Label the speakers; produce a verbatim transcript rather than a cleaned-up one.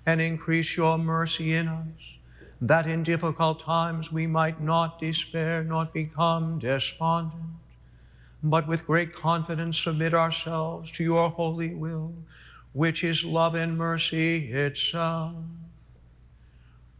Speaker 1: and increase your mercy in us, that in difficult times we might not despair, not become despondent, but with great confidence submit ourselves to your holy will, which is love and mercy itself.